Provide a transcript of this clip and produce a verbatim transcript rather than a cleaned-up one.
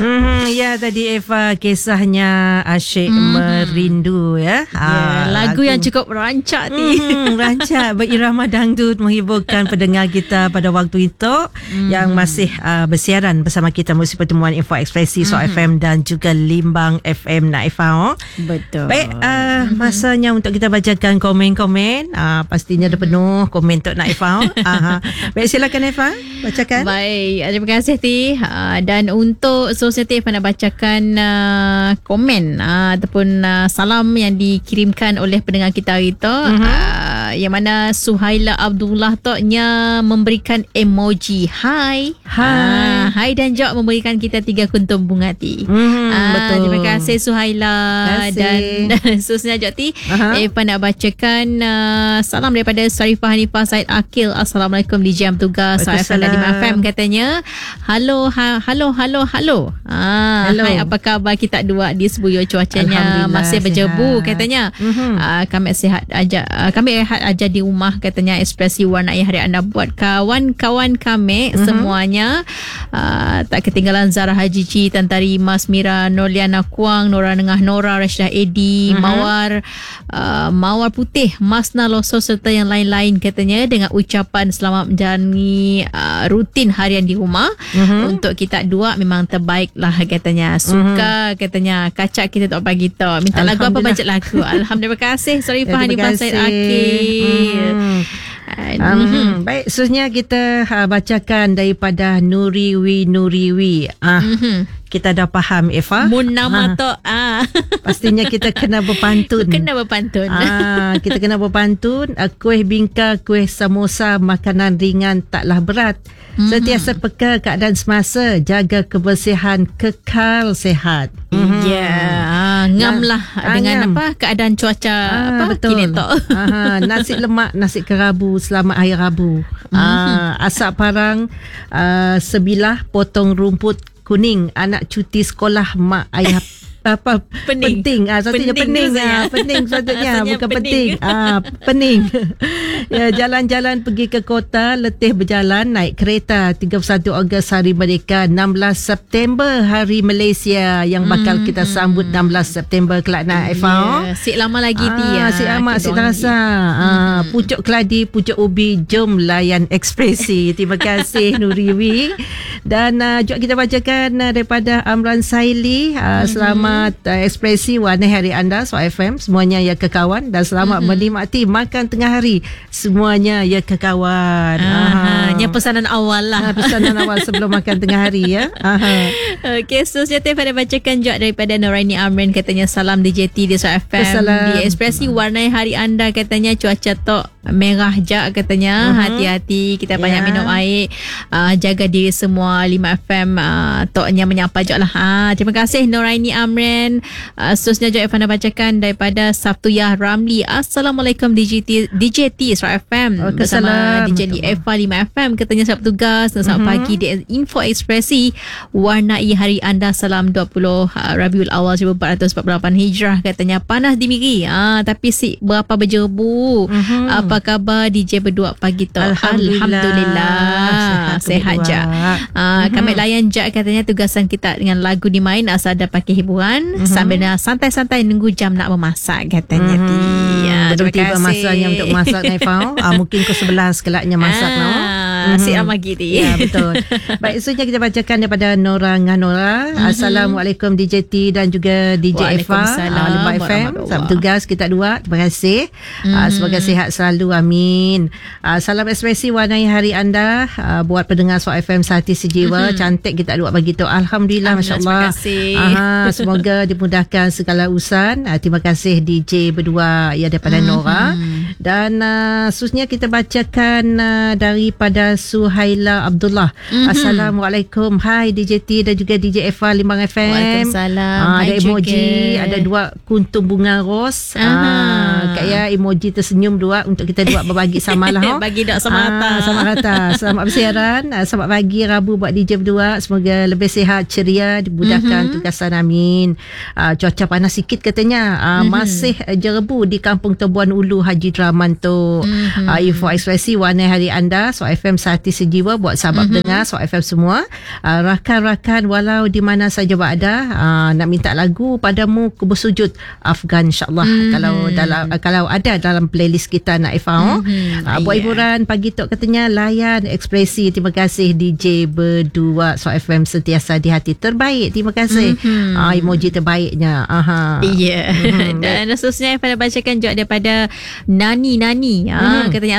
Hmm, ya tadi Eva kisahnya asyik mm-hmm. merindu ya. Ya, ha, lagu, lagu yang cukup rancak ni. Hmm, rancak berirama dangdut menghiburkan pendengar kita pada waktu itu mm. yang masih uh, bersiaran bersama kita Muzik Pertemuan Info Ekspresi So mm-hmm. F M dan juga Limbang F M Naifah. Betul. Baik, uh, mm-hmm. masanya untuk kita bacakan komen-komen. Uh, pastinya dah penuh komen untuk Naifah. uh, Baik, silakan Naifah bacakan. Baik, terima kasih Ti. Uh, dan untuk Sosiatif nak bacakan uh, komen uh, ataupun uh, salam yang dikirimkan oleh pendengar kita hari tu. Mm-hmm. Uh, yang mana Suhaila Abdullah toknya memberikan emoji hai. Hai. Uh, hai dan Jok memberikan kita tiga kuntum bunga Ti. Mm-hmm, uh, betul. Terima kasih Suhaila. Kasih. Dan susnya Jok Ti. Uh-huh. Eva nak bacakan uh, salam daripada Sarifah Hanifah Said Akil. Assalamualaikum di jam tugas So F M dan lima F M katanya. Halo ha, halo halo halo. Ah, Hello. Hai, apa khabar kita dua di Sebuyo? Cuacanya masih berjebu sihat. Katanya. Mm-hmm. Ah, kami sihat aja. Ah, kami rehat aja di rumah katanya. Ekspresi warnai hari anda buat kawan-kawan kami mm-hmm. semuanya. Ah, tak ketinggalan Zara Haji Ci, Tantari Mas Mira, Noliana Kuang, Nora Nengah Nora, Rashidah Edi, mm-hmm. Mawar uh, Mawar Putih, Masna Loso serta yang lain-lain katanya dengan ucapan selamat menjalani uh, rutin harian di rumah. Mm-hmm. Untuk kita dua memang terbaik lah katanya. Suka mm-hmm. katanya kacak kita tak pagi tu. Minta lagu apa baca lagu. Alhamdulillah. Terima kasih Sarifah Hanifah Said Akil. Mm. Um, baik, seterusnya kita ha, bacakan daripada Nuriwi Nuriwi. Ah, mm-hmm. Kita dah faham Eva. Mun nama ha. tu ah. Pastinya kita kena berpantun. Kena berpantun. Ah, kita kena berpantun. Kuih bingka, kuih samosa, makanan ringan taklah berat. Mm-hmm. Sentiasa peka keadaan semasa, jaga kebersihan, kekal sehat. Mm-hmm. Ya, yeah. ah, ngamlah ah, dengan ngam. apa keadaan cuaca ah, apa betul. Kini tok. Ah, nasi lemak, nasi kerabu selamat hari Rabu. Mm-hmm. Ah, asak parang uh, sebilah, potong rumput kuning, anak cuti sekolah, mak ayah apa pening, penting ah satunya pening, pening ah pening satunya bukan pening. penting ah pening. Ya, jalan-jalan pergi ke kota, letih berjalan naik kereta. Tiga puluh satu Ogos Hari Merdeka, enam belas September Hari Malaysia yang bakal hmm, kita sambut enam belas September kelak nak Eva. Yeah. Sik lama lagi ah, dia. Sik lama sik terasa. Ah, hmm. Pucuk keladi, pucuk ubi, jom layan ekspresi. Terima kasih Nuriwi. Dan uh, juga kita bacakan uh, daripada Amran Saili. Uh, hmm. Selamat uh, ekspresi warna hari anda So F M semuanya ya kekawan, dan selamat hmm. menikmati makan tengah hari semuanya ya kekawan. Aha, ini pesanan awal lah. Ah, pesanan awal sebelum makan tengah hari ya. Okey, seterusnya pada bacakan juga daripada Noraini Amrin katanya salam D J T di So F M. Salam. Di ekspresi warnai hari anda katanya cuaca tok merah jak katanya. Uh-huh. Hati-hati, kita yeah. banyak minum air. Uh, jaga diri semua. lima F M uh, toknya menyapa je lah. Uh, terima kasih Noraini Amrin. Uh, seterusnya juga Evan bacakan daripada Sabtuyah Ramli. Assalamualaikum D J T D J T So F M oh, bersama D J di Eva lima F M katanya selamat tugas dan selamat uh-huh. pagi di Info Ekspresi warnai hari anda. Salam dua puluh uh, Rabiul Awal seribu empat ratus empat puluh lapan Hijrah katanya. Panas di Miri uh, tapi si berapa berjebu. Uh-huh. Apa khabar D J berdua pagi tu? Alhamdulillah, Alhamdulillah. Sehat je. Uh, uh-huh. Kami layan je katanya tugasan kita dengan lagu dimain asal ada pakai hiburan. Uh-huh. Sambil santai-santai nunggu jam nak memasak katanya. Uh-huh. Ti. Uh, Belum tiba masanya untuk masak Naifah. ah, Mungkin kau sebelas kelaknya masak ah, no? mm-hmm. Asyik ramai gitu. Ya, betul. Baik, seterusnya kita bacakan daripada Nora Nganora. Mm-hmm. Assalamualaikum D J T dan juga D J Eva Limbang F M. Selamat tugas kita dua. Terima kasih. Mm-hmm. ah, Semoga sihat selalu, amin. ah, Salam ekspresi warnai hari anda. ah, Buat pendengar So F M sehati sejiwa. Mm-hmm. Cantik kita dua bagi tu. Alhamdulillah, masya-Allah. Terima kasih. ah, Semoga dimudahkan segala urusan. ah, Terima kasih D J berdua ya daripada mm-hmm. Nora. Dan uh, seterusnya kita bacakan uh, daripada Suhaila Abdullah. Mm-hmm. Assalamualaikum. Hai D J T dan juga D J Eva Limbang F M. Waalaikumsalam. Uh, ada Hai emoji, juga. ada dua kuntum bunga ros. Uh, Kak ya, emoji tersenyum dua untuk kita dua berbagi sama lah. Bagi dak sama rata. Uh, sama rata. Selamat bersiaran. Uh, selamat pagi Rabu buat D J berdua. Semoga lebih sihat, ceria, dimudahkan mm-hmm. tugasan, amin. Uh, cuaca panas sikit katanya. Uh, mm-hmm. Masih jerebu di Kampung Tebuan Ulu Haji Draman tu. Mm-hmm. Uh, Info Ekspresi warna hari anda So F M sehati sejiwa buat sahabat mm-hmm. dengar So F M semua. Uh, rakan-rakan walau di mana saja berada, uh, nak minta lagu padamu ku bersujud Afgan insya-Allah. Mm-hmm. Kalau dalam uh, kalau ada dalam playlist kita nak Ifah. Mm-hmm. Uh, buat yeah. hiburan pagi tu katanya layan ekspresi. Terima kasih D J berdua So F M sentiasa di hati. Terbaik. Terima kasih. Mm-hmm. Uh, emoji terbaiknya. Aha. Ya. Yeah. Mm-hmm. Dan seterusnya pada bacakan juga daripada Nani Nani. Mm-hmm. Ah, katanya